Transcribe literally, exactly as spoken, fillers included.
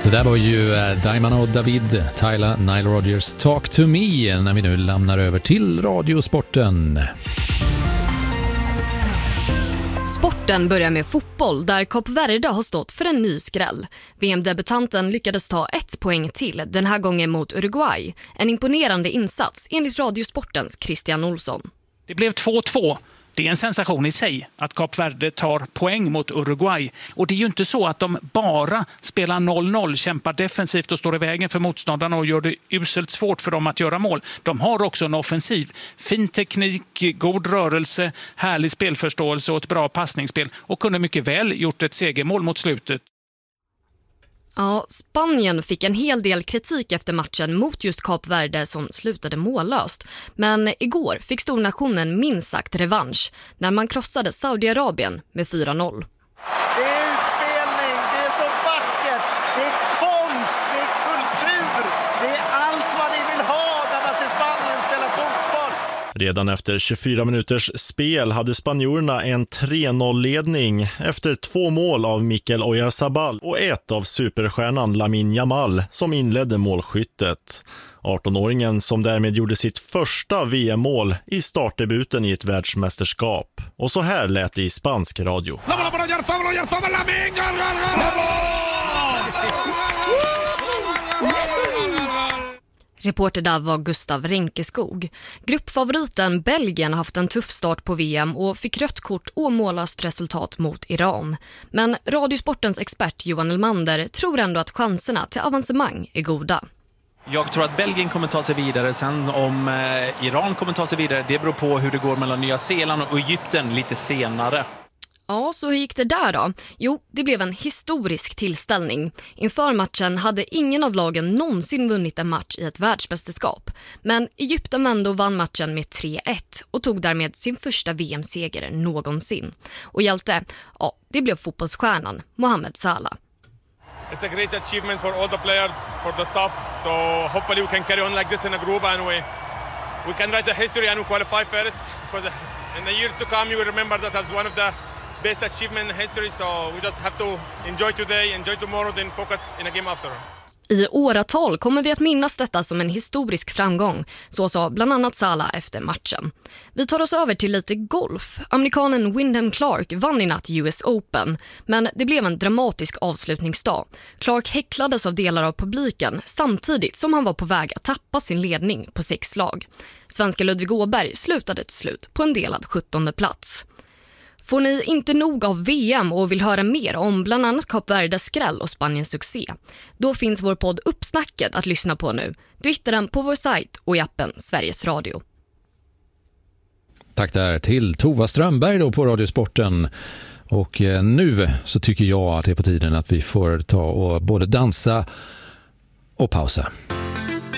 Det där var ju Diamond och David, Tyler, Nile Rodgers, Talk to Me, när vi nu lämnar över till radiosporten. Sporten börjar med fotboll där Kap Verde har stått för en ny skräll. V M-debutanten lyckades ta ett poäng till, den här gången mot Uruguay. En imponerande insats enligt radiosportens Christian Olsson. Det blev två två. Det är en sensation i sig att Kap Verde tar poäng mot Uruguay. Och det är ju inte så att de bara spelar noll noll, kämpar defensivt och står i vägen för motståndarna och gör det uselt svårt för dem att göra mål. De har också en offensiv. Fin teknik, god rörelse, härlig spelförståelse och ett bra passningsspel. Och kunde mycket väl gjort ett segermål mot slutet. Ja, Spanien fick en hel del kritik efter matchen mot just Kap Verde som slutade mållöst. Men igår fick stornationen minst sagt revansch när man krossade Saudiarabien med fyra noll. Det är utspelning, det är så vackert, det är konst, det är kultur, det är allt vad ni vill ha när man ser Spanien spela fotboll. Redan efter tjugofyra minuters spel hade spanjorerna en tre noll-ledning efter två mål av Mikel Oyarzabal och ett av superstjärnan Lamine Yamal som inledde målskyttet. arton-åringen som därmed gjorde sitt första V M-mål i startdebuten i ett världsmästerskap. Och så här lät det i spansk radio. Reporter där var Gustav Renkeskog. Gruppfavoriten Belgien har haft en tuff start på V M och fick rött kort och mållöst resultat mot Iran. Men radiosportens expert Johan Elmander tror ändå att chanserna till avancemang är goda. Jag tror att Belgien kommer ta sig vidare. Sen om eh, Iran kommer ta sig vidare, det beror på hur det går mellan Nya Zeeland och Egypten lite senare. Ja, så hur gick det där då? Jo, det blev en historisk tillställning. Inför matchen hade ingen av lagen någonsin vunnit en match i ett världsmästerskap. Men Egypten vände och vann matchen med tre ett och tog därmed sin första V M-seger någonsin. Och hjälte, ja, det blev fotbollsstjärnan Mohamed Salah. It's a great achievement for all the players, for the staff. So hopefully we can carry on like this in a group and we we can write the history and we qualify first. For the, in the years to come, you will remember that as one of the best achievement in history. So we just have to enjoy today, enjoy tomorrow, then focus in a game after. I åratal kommer vi att minnas detta som en historisk framgång, så sa bland annat Salah efter matchen. Vi tar oss över till lite golf. Amerikanen Wyndham Clark vann i natt U S Open, men det blev en dramatisk avslutningsdag. Clark häcklades av delar av publiken samtidigt som han var på väg att tappa sin ledning på sex slag. Svenska Ludvig Åberg slutade till slut på en delad sjuttonde plats. Får ni inte nog av V M och vill höra mer om bland annat Kap Verdes skräll och Spaniens succé, då finns vår podd Uppsnacket att lyssna på nu. Du hittar den på vår sajt och i appen Sveriges Radio. Tack där till Tova Strömberg då på Radiosporten. Och nu så tycker jag att det är på tiden att vi får ta och både dansa och pausa.